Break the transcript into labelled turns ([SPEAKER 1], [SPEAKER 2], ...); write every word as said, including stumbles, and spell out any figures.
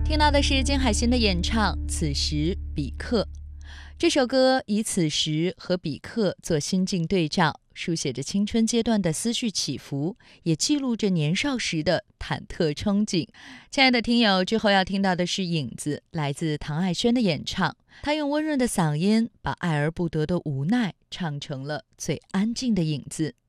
[SPEAKER 1] 听到的是金海心的演唱《此时彼刻》。这首歌以此时和彼刻做心境对照，书写着青春阶段的思绪起伏，也记录着年少时的忐忑憧憬。亲爱的听友，之后要听到的是《影子》，来自唐艾轩的演唱。他用温润的嗓音，把爱而不得的无奈唱成了最安静的影子。